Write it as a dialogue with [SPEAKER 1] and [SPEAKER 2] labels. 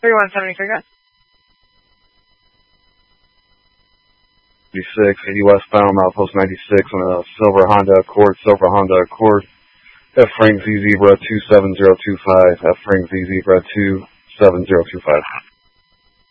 [SPEAKER 1] 3173, guys.
[SPEAKER 2] 96, 80 westbound, Outpost 96 on a silver Honda Accord, F Frank Z Zebra 27025, F Frank Z Zebra 27025.